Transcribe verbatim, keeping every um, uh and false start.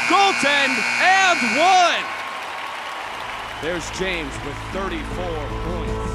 goaltend, and one. There's James with thirty-four points.